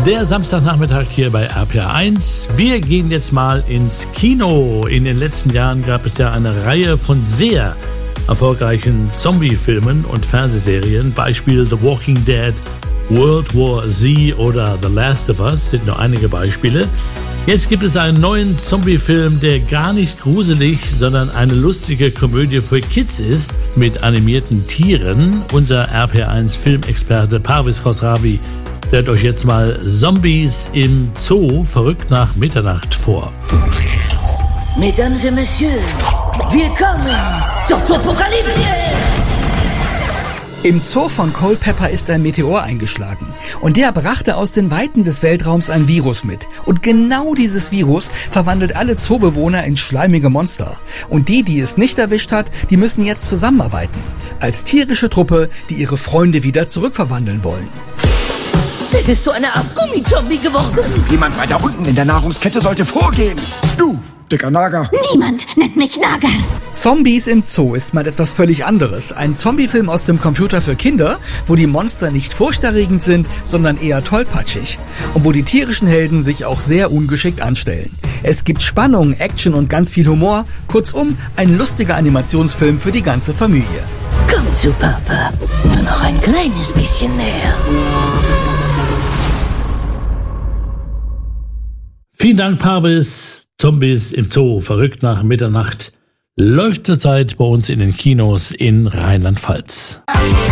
Der Samstagnachmittag hier bei RPR1. Wir gehen jetzt mal ins Kino. In den letzten Jahren gab es ja eine Reihe von sehr erfolgreichen Zombie-Filmen und Fernsehserien. Beispiel The Walking Dead, World War Z oder The Last of Us sind nur einige Beispiele. Jetzt gibt es einen neuen Zombie-Film, der gar nicht gruselig, sondern eine lustige Komödie für Kids ist, mit animierten Tieren. Unser RPR1-Filmexperte Parviz Khosravi stellt euch jetzt mal Zombies im Zoo verrückt nach Mitternacht vor. Mesdames et Messieurs, willkommen zur Zoopokalypse! Im Zoo von Culpeper ist ein Meteor eingeschlagen und der brachte aus den Weiten des Weltraums ein Virus mit. Und genau dieses Virus verwandelt alle Zoobewohner in schleimige Monster. Und die es nicht erwischt hat, die müssen jetzt zusammenarbeiten. Als tierische Truppe, die ihre Freunde wieder zurückverwandeln wollen. Es ist so eine Art Gummizombie geworden. Jemand weiter unten in der Nahrungskette sollte vorgehen. Du, dicker Nager. Niemand nennt mich Nager. Zombies im Zoo ist mal etwas völlig anderes. Ein Zombiefilm aus dem Computer für Kinder, wo die Monster nicht furchterregend sind, sondern eher tollpatschig. Und wo die tierischen Helden sich auch sehr ungeschickt anstellen. Es gibt Spannung, Action und ganz viel Humor. Kurzum, ein lustiger Animationsfilm für die ganze Familie. Komm zu Papa. Nur noch ein kleines bisschen näher. Vielen Dank, Parviz. Zombies im Zoo verrückt nach Mitternacht läuft zurzeit bei uns in den Kinos in Rheinland-Pfalz.